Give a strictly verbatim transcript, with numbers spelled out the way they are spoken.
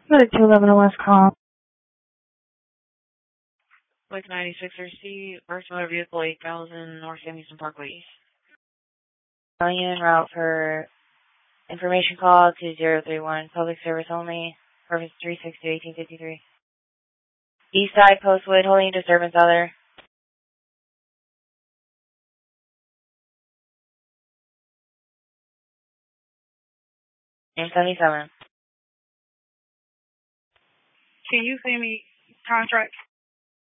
two eleven West Comp. Like ninety-six R C, Parks Motor Vehicle eight thousand, North Houston Parkway East. Calling you en route for information call two zero three one, public service only, purpose three six two eighteen fifty-three. East side, Postwood, holding disturbance other. Name seventy-seven. Can you send me contract